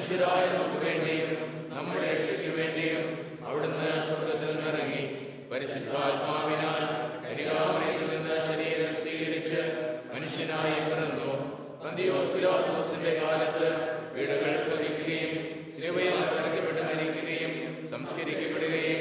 മനുഷ്യരായ നമുക്ക് വേണ്ടിയും നമ്മുടെ രക്ഷയ്ക്ക് വേണ്ടിയും അവിടുന്ന് സ്വർഗ്ഗത്തിൽ നിന്നിറങ്ങി പരിശുദ്ധാത്മാവിനാൽ കന്യകാമറിയത്തിൽ നിന്ന് ശരീരം സ്വീകരിച്ച് മനുഷ്യനായി പിറന്നു. പന്തിയോസ് പിലാത്തോസിന്റെ കാലത്ത് പീഡകൾ